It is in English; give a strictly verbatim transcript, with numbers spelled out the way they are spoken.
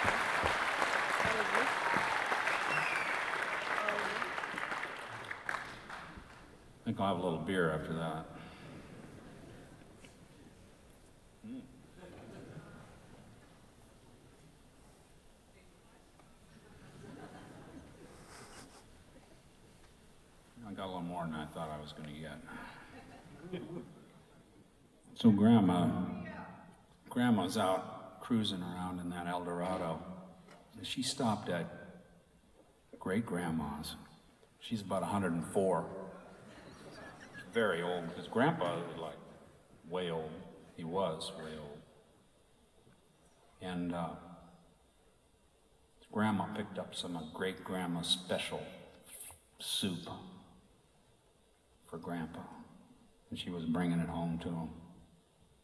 I think I'll have a little beer after that. I got a little more than I thought I was going to get. So Grandma, Grandma's out cruising around in that Eldorado, and she stopped at Great-Grandma's. She's about one hundred and four. Very old, because Grandpa was like way old. He was way old. And uh, Grandma picked up some of Great-Grandma's special soup for Grandpa, and she was bringing it home to him.